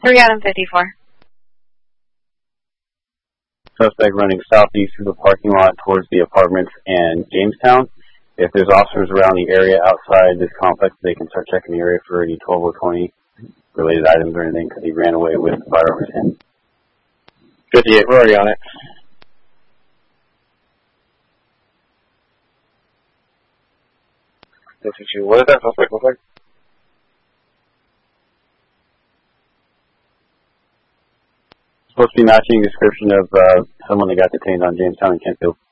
3 out of 54. Suspect running southeast through the parking lot towards the apartments and Jamestown. If there's officers around the area outside this complex, they can start checking the area for any 12 or 20 related items or anything because he ran away with the firearms in hand. 58, we're already on it. What does that suspect look like? Supposed to be matching description of someone that got detained on Jamestown and Kentfield.